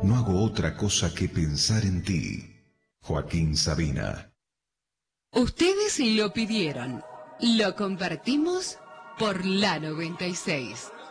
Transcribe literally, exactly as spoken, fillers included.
no hago otra cosa que pensar en ti. Joaquín Sabina. Ustedes lo pidieron. Lo convertimos por la noventa y seis.